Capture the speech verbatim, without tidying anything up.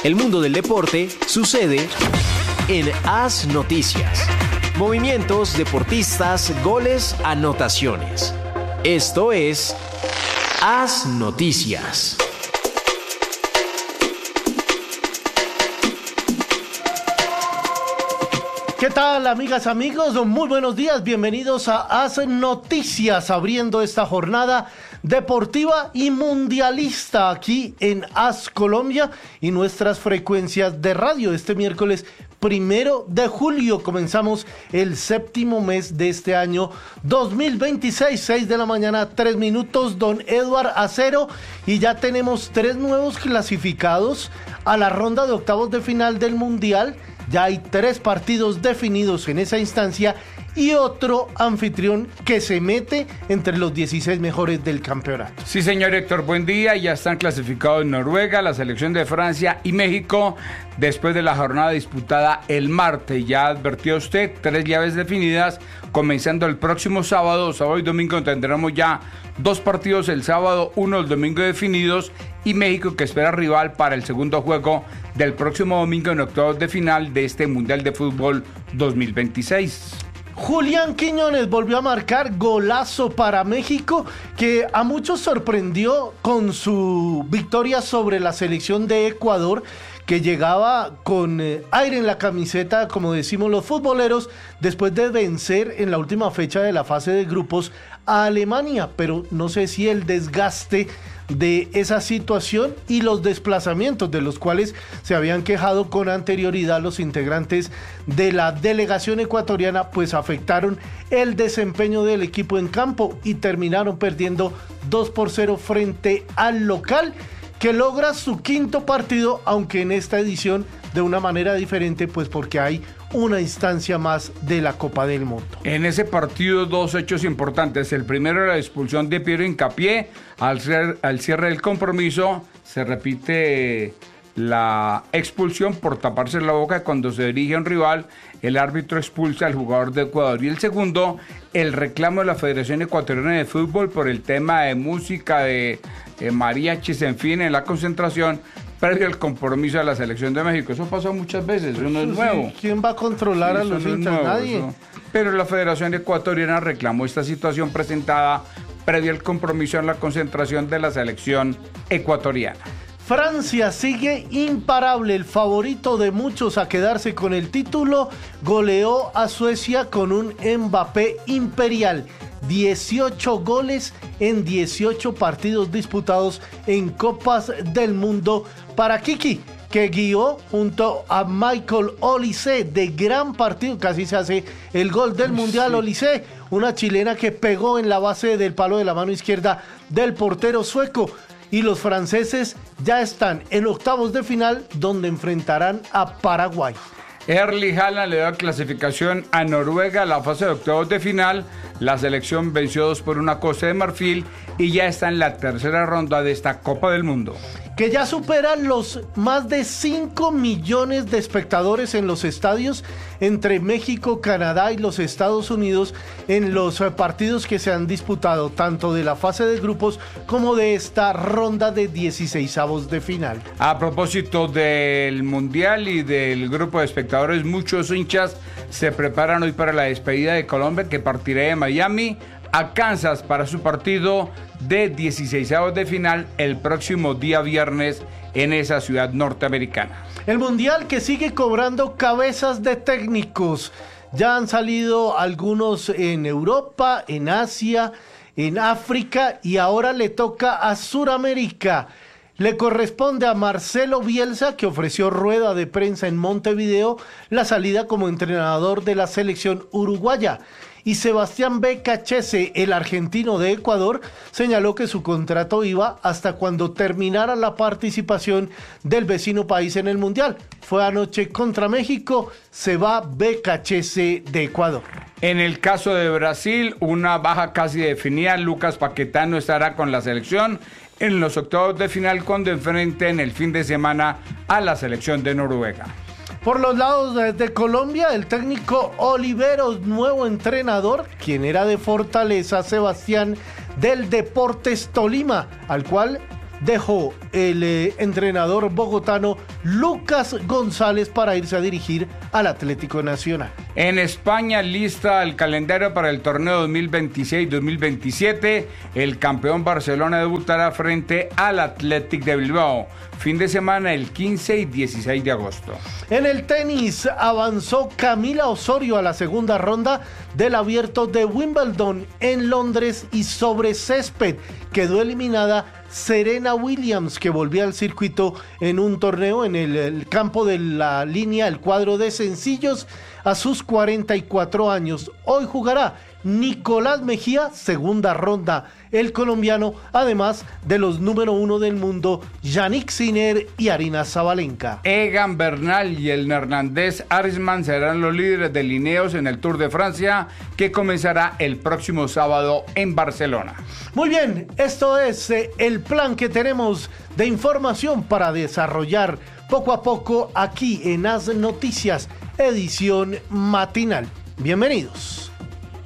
El mundo del deporte sucede en AS Noticias. Movimientos, deportistas, goles, anotaciones. Esto es AS Noticias. ¿Qué tal, amigas, amigos? Muy buenos días, bienvenidos a AS Noticias, abriendo esta jornada deportiva y mundialista aquí en AS Colombia y nuestras frecuencias de radio. Este miércoles primero de julio comenzamos el séptimo mes de este año dos mil veintiséis, seis de la mañana, tres minutos, don Eduard Acero, y ya tenemos tres nuevos clasificados a la ronda de octavos de final del Mundial. Ya hay tres partidos definidos en esa instancia y otro anfitrión que se mete entre los dieciséis mejores del campeonato. Sí, señor Héctor, buen día. Ya están clasificados Noruega, la selección de Francia y México después de la jornada disputada el martes. Ya advirtió usted, tres llaves definidas, comenzando el próximo sábado. Sábado y domingo tendremos ya dos partidos el sábado, uno el domingo definidos, y México que espera rival para el segundo juego del próximo domingo en octavos de final de este Mundial de Fútbol dos mil veintiséis. Julián Quiñones volvió a marcar golazo para México, que a muchos sorprendió con su victoria sobre la selección de Ecuador, que llegaba con eh, aire en la camiseta, como decimos los futboleros, después de vencer en la última fecha de la fase de grupos a Alemania. Pero no sé si el desgaste de esa situación y los desplazamientos de los cuales se habían quejado con anterioridad los integrantes de la delegación ecuatoriana, pues afectaron el desempeño del equipo en campo y terminaron perdiendo dos por cero frente al local, que logra su quinto partido, aunque en esta edición de una manera diferente, pues porque hay una instancia más de la Copa del Mundo. En ese partido dos hechos importantes. El primero era la expulsión de Piero Hincapié. Al, ser, al cierre del compromiso se repite la expulsión por taparse la boca cuando se dirige a un rival. El árbitro expulsa al jugador de Ecuador. Y el segundo, el reclamo de la Federación Ecuatoriana de Fútbol por el tema de música, de, de mariachis, en fin, en la concentración previo al compromiso de la selección de México. Eso pasó muchas veces, eso no es nuevo. ¿Quién va a controlar sí, a los no hinchas? Nuevo, Nadie. Eso. Pero la Federación Ecuatoriana reclamó esta situación presentada previo al compromiso en la concentración de la selección ecuatoriana. Francia sigue imparable, el favorito de muchos a quedarse con el título, goleó a Suecia con un Mbappé imperial. dieciocho goles en dieciocho partidos disputados en Copas del Mundo para Kiki, que guió junto a Michael Olise de gran partido. Casi se hace el gol del Mundial. Sí. Olise, una chilena que pegó en la base del palo de la mano izquierda del portero sueco. Y los franceses ya están en octavos de final, donde enfrentarán a Paraguay. Erling Haaland le da clasificación a Noruega a la fase de octavos de final. La selección venció dos por una Costa de Marfil y ya está en la tercera ronda de esta Copa del Mundo, que ya superan los más de cinco millones de espectadores en los estadios entre México, Canadá y los Estados Unidos en los partidos que se han disputado, tanto de la fase de grupos como de esta ronda de dieciseisavos de final. A propósito del Mundial y del grupo de espectadores, muchos hinchas se preparan hoy para la despedida de Colombia, que partirá de Miami a Kansas para su partido de dieciseisavos de final el próximo día viernes en esa ciudad norteamericana. El Mundial que sigue cobrando cabezas de técnicos. Ya han salido algunos en Europa, en Asia, en África, y ahora le toca a Sudamérica. Le corresponde a Marcelo Bielsa, que ofreció rueda de prensa en Montevideo, la salida como entrenador de la selección uruguaya. Y Sebastián Becachese, el argentino de Ecuador, señaló que su contrato iba hasta cuando terminara la participación del vecino país en el Mundial. Fue anoche contra México, se va Becachese de Ecuador. En el caso de Brasil, una baja casi definida. Lucas Paquetá no estará con la selección en los octavos de final cuando enfrenten el fin de semana a la selección de Noruega. Por los lados de, de Colombia, el técnico Oliveros, nuevo entrenador, quien era de Fortaleza, Sebastián, del Deportes Tolima, al cual dejó el eh, entrenador bogotano Lucas González para irse a dirigir al Atlético Nacional. En España, lista el calendario para el torneo dos mil veintiséis dos mil veintisiete. El campeón Barcelona debutará frente al Athletic de Bilbao. Fin de semana el quince y dieciséis de agosto. En el tenis avanzó Camila Osorio a la segunda ronda del Abierto de Wimbledon en Londres y sobre césped quedó eliminada Serena Williams, que volvió al circuito en un torneo en el, el campo de la línea, el cuadro de sencillos, a sus cuarenta y cuatro años. Hoy jugará Nicolás Mejía, segunda ronda, el colombiano, además de los número uno del mundo, Yannick Sinner y Aryna Sabalenka. Egan Bernal y el neerlandés Arisman serán los líderes de Lineos en el Tour de Francia, que comenzará el próximo sábado en Barcelona. Muy bien, esto es eh, el plan que tenemos de información para desarrollar poco a poco aquí en As Noticias, edición matinal. Bienvenidos.